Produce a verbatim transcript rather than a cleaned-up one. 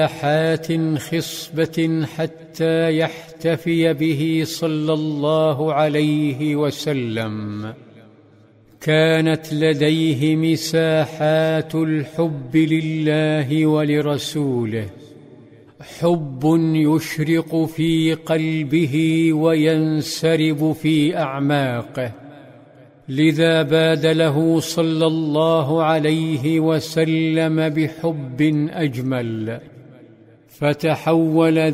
مساحات خصبة حتى يحتفي به صلى الله عليه وسلم. كانت لديه مساحات الحب لله ولرسوله، حب يشرق في قلبه وينسرب في أعماقه، لذا باد له صلى الله عليه وسلم بحب أجمل، فتحول